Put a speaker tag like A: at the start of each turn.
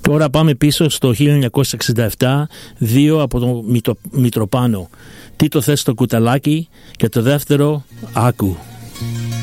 A: Τώρα πάμε πίσω στο 1967, 2 από το Μητροπάνο. Τι το θες στο κουταλάκι, και το δεύτερο, άκου.